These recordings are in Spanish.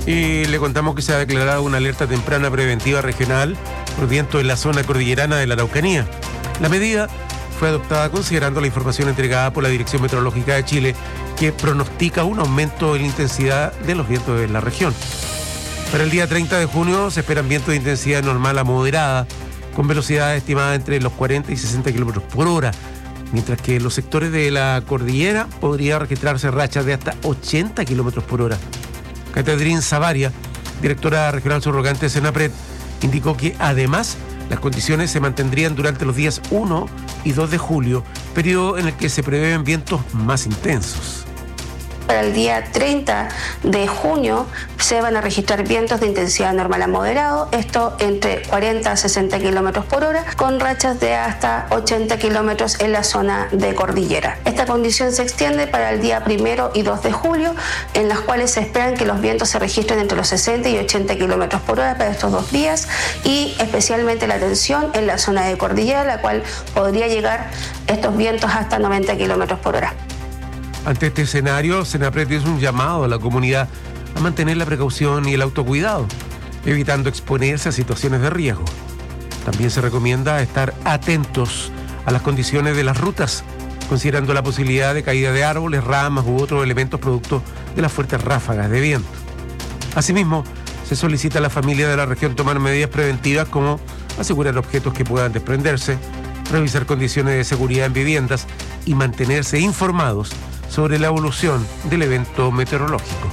Y le contamos que se ha declarado una alerta temprana preventiva regional por viento en la zona cordillerana de la Araucanía. La medida fue adoptada considerando la información entregada por la Dirección Meteorológica de Chile, que pronostica un aumento en la intensidad de los vientos en la región. Para el día 30 de junio se esperan vientos de intensidad normal a moderada, con velocidades estimadas entre los 40 y 60 kilómetros por hora, mientras que en los sectores de la cordillera podría registrarse rachas de hasta 80 kilómetros por hora. Catedrín Savaria, directora regional subrogante de Senapred, indicó que además las condiciones se mantendrían durante los días 1 y 2 de julio, periodo en el que se prevén vientos más intensos. Para el día 30 de junio se van a registrar vientos de intensidad normal a moderado, esto entre 40 a 60 kilómetros por hora, con rachas de hasta 80 kilómetros en la zona de cordillera. Esta condición se extiende para el día 1 y 2 de julio, en las cuales se esperan que los vientos se registren entre los 60 y 80 kilómetros por hora para estos 2 días, y especialmente la tensión en la zona de cordillera, la cual podría llegar estos vientos hasta 90 kilómetros por hora. Ante este escenario, Senapred hizo un llamado a la comunidad a mantener la precaución y el autocuidado, evitando exponerse a situaciones de riesgo. También se recomienda estar atentos a las condiciones de las rutas, considerando la posibilidad de caída de árboles, ramas u otros elementos producto de las fuertes ráfagas de viento. Asimismo, se solicita a la familia de la región tomar medidas preventivas como asegurar objetos que puedan desprenderse, revisar condiciones de seguridad en viviendas y mantenerse informados sobre la evolución del evento meteorológico.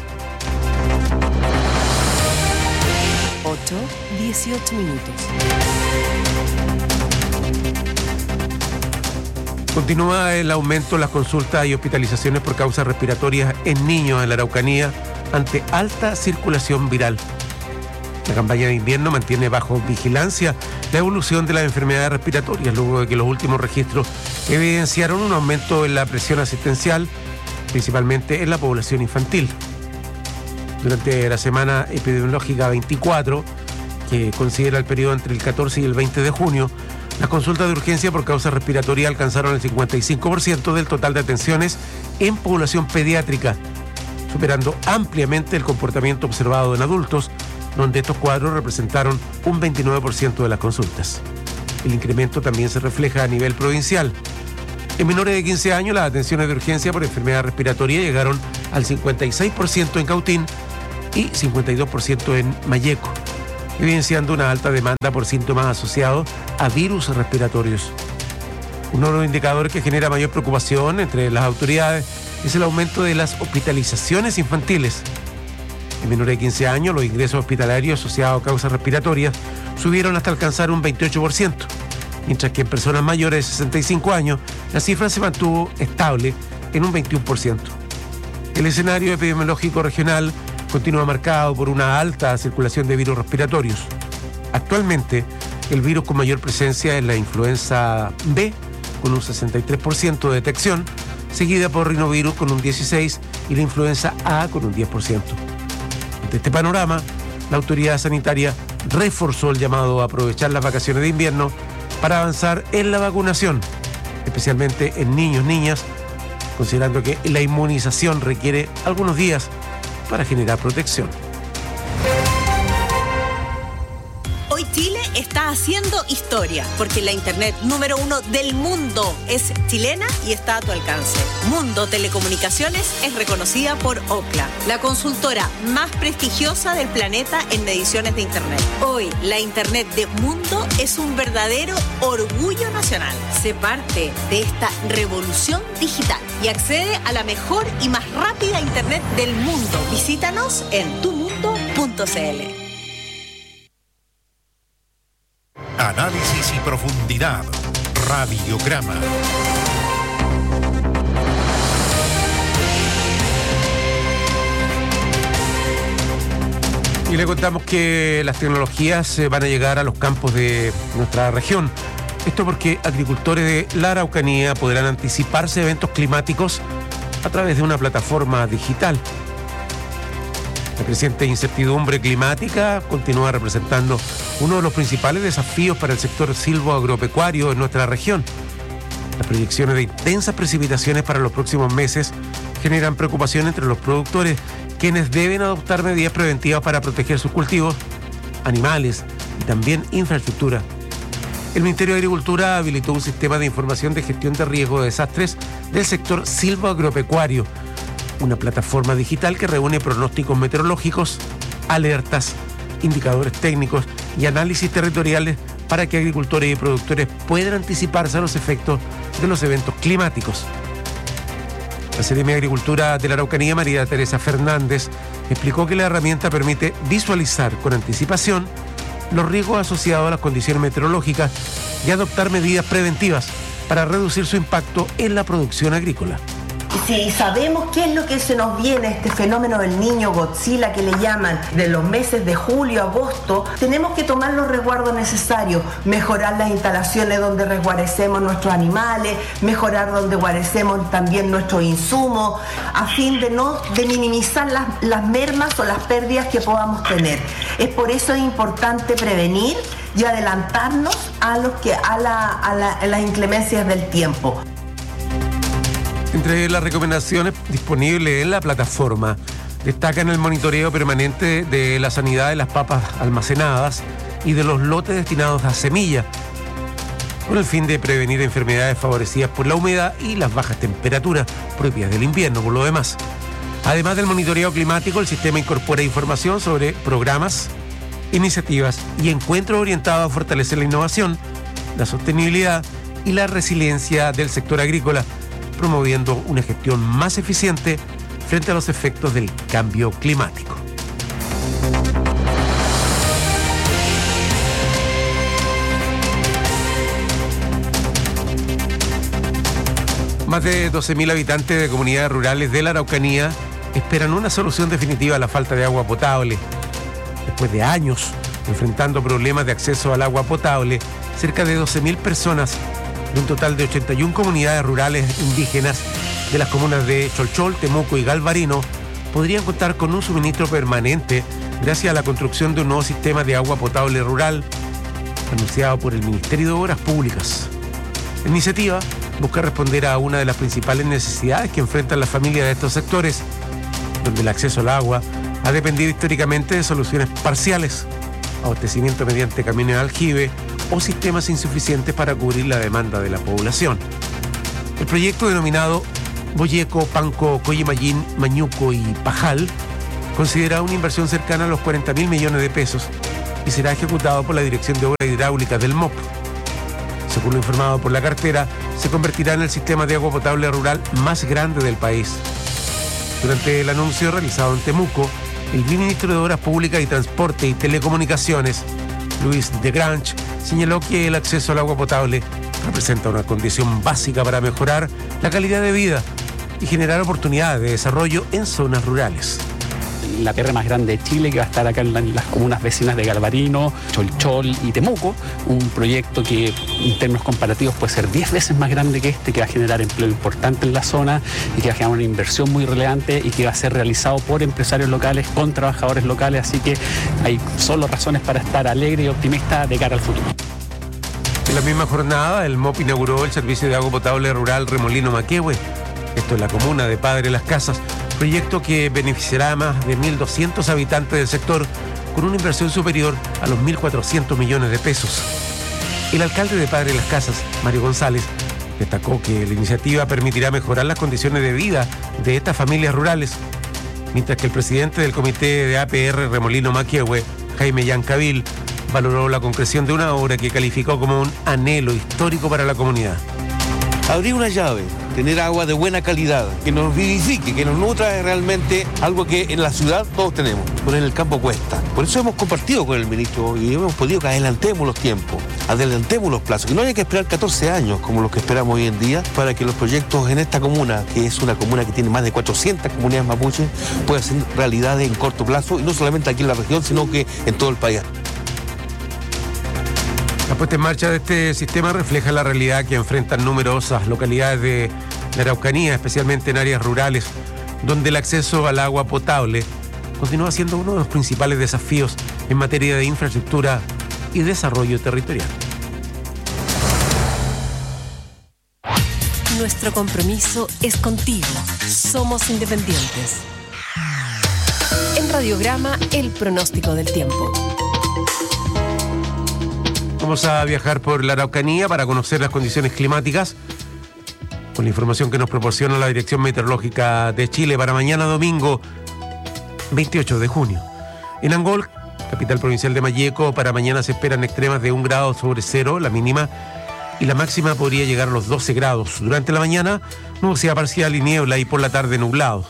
8:18 minutos. Continúa el aumento en las consultas y hospitalizaciones por causas respiratorias en niños en la Araucanía ante alta circulación viral. La campaña de invierno mantiene bajo vigilancia la evolución de las enfermedades respiratorias, luego de que los últimos registros evidenciaron un aumento en la presión asistencial, principalmente en la población infantil. Durante la semana epidemiológica 24, que considera el periodo entre el 14 y el 20 de junio, las consultas de urgencia por causas respiratorias alcanzaron el 55% del total de atenciones en población pediátrica, superando ampliamente el comportamiento observado en adultos, donde estos cuadros representaron un 29% de las consultas. El incremento también se refleja a nivel provincial. En menores de 15 años, las atenciones de urgencia por enfermedad respiratoria llegaron al 56% en Cautín y 52% en Malleco, evidenciando una alta demanda por síntomas asociados a virus respiratorios. Uno de los indicadores que genera mayor preocupación entre las autoridades es el aumento de las hospitalizaciones infantiles. En menores de 15 años, los ingresos hospitalarios asociados a causas respiratorias subieron hasta alcanzar un 28%, mientras que en personas mayores de 65 años la cifra se mantuvo estable en un 21%. El escenario epidemiológico regional continúa marcado por una alta circulación de virus respiratorios. Actualmente, el virus con mayor presencia es la influenza B, con un 63% de detección, seguida por rinovirus con un 16% y la influenza A con un 10%. Ante este panorama, la autoridad sanitaria reforzó el llamado a aprovechar las vacaciones de invierno para avanzar en la vacunación, especialmente en niños, niñas, considerando que la inmunización requiere algunos días para generar protección. Hoy Chile está haciendo historia, porque la internet número 1 del mundo es chilena y está a tu alcance. Mundo Telecomunicaciones es reconocida por Ookla, la consultora más prestigiosa del planeta en mediciones de internet. Hoy, la internet de Mundo es un verdadero orgullo nacional. Sé parte de esta revolución digital y accede a la mejor y más rápida internet del mundo. Visítanos en tumundo.cl. Análisis y profundidad. Radiograma. Y le contamos que las tecnologías van a llegar a los campos de nuestra región. Esto porque agricultores de la Araucanía podrán anticiparse a eventos climáticos a través de una plataforma digital. La creciente incertidumbre climática continúa representando uno de los principales desafíos para el sector silvoagropecuario en nuestra región. Las proyecciones de intensas precipitaciones para los próximos meses generan preocupación entre los productores, quienes deben adoptar medidas preventivas para proteger sus cultivos, animales y también infraestructura. El Ministerio de Agricultura habilitó un sistema de información de gestión de riesgo de desastres del sector silvoagropecuario, una plataforma digital que reúne pronósticos meteorológicos, alertas, indicadores técnicos y análisis territoriales para que agricultores y productores puedan anticiparse a los efectos de los eventos climáticos. La Seremi de Agricultura de la Araucanía, María Teresa Fernández, explicó que la herramienta permite visualizar con anticipación los riesgos asociados a las condiciones meteorológicas y adoptar medidas preventivas para reducir su impacto en la producción agrícola. Si sabemos qué es lo que se nos viene, este fenómeno del niño Godzilla que le llaman, de los meses de julio a agosto, tenemos que tomar los resguardos necesarios, mejorar las instalaciones donde resguardecemos nuestros animales, mejorar donde guarecemos también nuestros insumos, a fin de minimizar las mermas o las pérdidas que podamos tener. Es por eso importante prevenir y adelantarnos a las inclemencias del tiempo. Entre las recomendaciones disponibles en la plataforma destacan el monitoreo permanente de la sanidad de las papas almacenadas y de los lotes destinados a semilla, con el fin de prevenir enfermedades favorecidas por la humedad y las bajas temperaturas propias del invierno, por lo demás. Además del monitoreo climático, el sistema incorpora información sobre programas, iniciativas y encuentros orientados a fortalecer la innovación, la sostenibilidad y la resiliencia del sector agrícola, promoviendo una gestión más eficiente frente a los efectos del cambio climático. Más de 12.000 habitantes de comunidades rurales de la Araucanía esperan una solución definitiva a la falta de agua potable. Después de años enfrentando problemas de acceso al agua potable, cerca de 12.000 personas de un total de 81 comunidades rurales indígenas de las comunas de Cholchol, Temuco y Galvarino podrían contar con un suministro permanente gracias a la construcción de un nuevo sistema de agua potable rural anunciado por el Ministerio de Obras Públicas. La iniciativa busca responder a una de las principales necesidades que enfrentan las familias de estos sectores, donde el acceso al agua ha dependido históricamente de soluciones parciales, abastecimiento mediante camiones de aljibe o sistemas insuficientes para cubrir la demanda de la población. El proyecto denominado Boyeco, Panco, Coyimayín, Mañuco y Pajal considera una inversión cercana a los 40.000 millones de pesos y será ejecutado por la Dirección de Obras Hidráulicas del MOP. Según lo informado por la cartera, se convertirá en el sistema de agua potable rural más grande del país. Durante el anuncio realizado en Temuco, el ministro de Obras Públicas y Transporte y Telecomunicaciones, Luis de Grange, señaló que el acceso al agua potable representa una condición básica para mejorar la calidad de vida y generar oportunidades de desarrollo en zonas rurales. La PR más grande de Chile, que va a estar acá en las comunas vecinas de Galvarino, Cholchol y Temuco, un proyecto que en términos comparativos puede ser 10 veces más grande que este, que va a generar empleo importante en la zona y que va a generar una inversión muy relevante y que va a ser realizado por empresarios locales, con trabajadores locales, así que hay solo razones para estar alegre y optimista de cara al futuro. En la misma jornada, el MOP inauguró el servicio de agua potable rural Remolino Maquehue, esto es la comuna de Padre Las Casas, proyecto que beneficiará a más de 1.200 habitantes del sector con una inversión superior a los 1.400 millones de pesos. El alcalde de Padre Las Casas, Mario González, destacó que la iniciativa permitirá mejorar las condiciones de vida de estas familias rurales, mientras que el presidente del comité de APR Remolino Maquehue, Jaime Yancavil, valoró la concreción de una obra que calificó como un anhelo histórico para la comunidad. Abrir una llave, tener agua de buena calidad, que nos vivifique, que nos nutra, es realmente algo que en la ciudad todos tenemos, pero en el campo cuesta. Por eso hemos compartido con el ministro y hemos pedido que adelantemos los tiempos, adelantemos los plazos, que no haya que esperar 14 años como los que esperamos hoy en día para que los proyectos en esta comuna, que es una comuna que tiene más de 400 comunidades mapuches, puedan ser realidades en corto plazo, y no solamente aquí en la región, sino que en todo el país. La puesta en marcha de este sistema refleja la realidad que enfrentan numerosas localidades de la Araucanía, especialmente en áreas rurales, donde el acceso al agua potable continúa siendo uno de los principales desafíos en materia de infraestructura y desarrollo territorial. Nuestro compromiso es contigo. Somos independientes. Radiograma, el pronóstico del tiempo. Vamos a viajar por la Araucanía para conocer las condiciones climáticas con la información que nos proporciona la Dirección Meteorológica de Chile para mañana domingo 28 de junio. En Angol, capital provincial de Malleco, para mañana se esperan extremas de 1 grado sobre cero, la mínima, y la máxima podría llegar a los 12 grados. Durante la mañana, nubosidad parcial y niebla, y por la tarde nublado.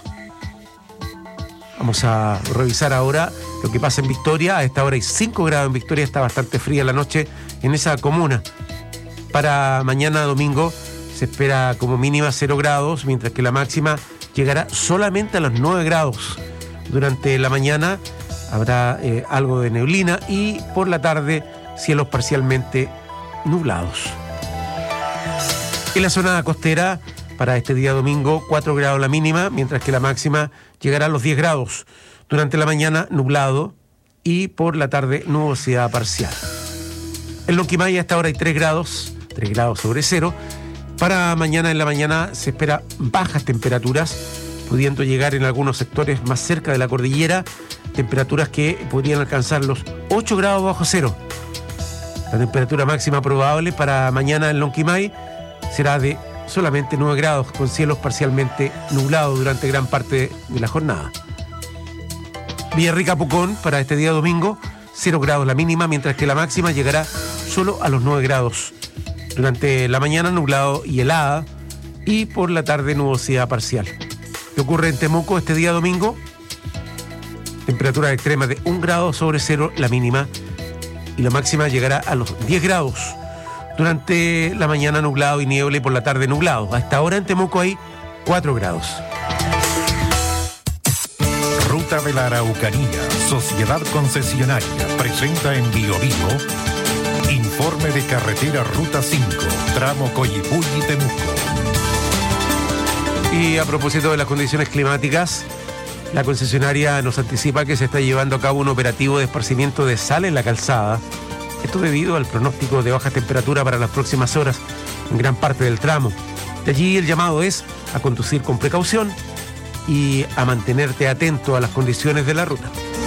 Vamos a revisar ahora lo que pasa en Victoria. A esta hora hay 5 grados en Victoria, está bastante fría la noche en esa comuna. Para mañana domingo se espera como mínima 0 grados, mientras que la máxima llegará solamente a los 9 grados. Durante la mañana habrá algo de neblina y por la tarde cielos parcialmente nublados. En la zona costera, para este día domingo, 4 grados la mínima, mientras que la máxima llegará a los 10 grados. Durante la mañana, nublado y por la tarde, nubosidad parcial. En Lonquimay, a esta hora hay 3 grados sobre cero. Para mañana en la mañana se espera bajas temperaturas, pudiendo llegar en algunos sectores más cerca de la cordillera, temperaturas que podrían alcanzar los 8 grados bajo cero. La temperatura máxima probable para mañana en Lonquimay será de solamente 9 grados, con cielos parcialmente nublados durante gran parte de la jornada. Villarrica, Pucón, para este día domingo, 0 grados la mínima, mientras que la máxima llegará solo a los 9 grados. Durante la mañana nublado y helada, y por la tarde nubosidad parcial. ¿Qué ocurre en Temuco este día domingo? Temperatura extrema de 1 grado sobre cero la mínima, y la máxima llegará a los 10 grados. Durante la mañana nublado y niebla, y por la tarde nublado. Hasta ahora en Temuco hay 4 grados. Ruta de la Araucanía, Sociedad Concesionaria, presenta en Bio informe de carretera Ruta 5, tramo Coyipulli-Temuco. Y a propósito de las condiciones climáticas, la concesionaria nos anticipa que se está llevando a cabo un operativo de esparcimiento de sal en la calzada. Esto debido al pronóstico de baja temperatura para las próximas horas en gran parte del tramo. De allí el llamado es a conducir con precaución y a mantenerte atento a las condiciones de la ruta.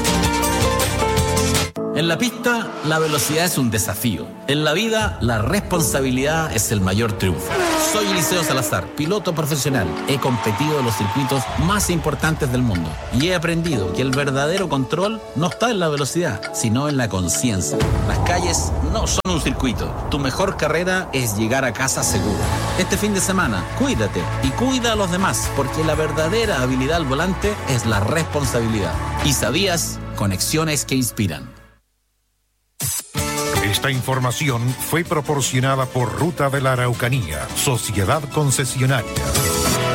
En la pista, la velocidad es un desafío. En la vida, la responsabilidad es el mayor triunfo. Soy Eliseo Salazar, piloto profesional. He competido en los circuitos más importantes del mundo y he aprendido que el verdadero control no está en la velocidad, sino en la conciencia. Las calles no son un circuito. Tu mejor carrera es llegar a casa seguro. Este fin de semana, cuídate y cuida a los demás, porque la verdadera habilidad al volante es la responsabilidad. ¿Y sabías? Conexiones que inspiran. Esta información fue proporcionada por Ruta de la Araucanía, Sociedad Concesionaria.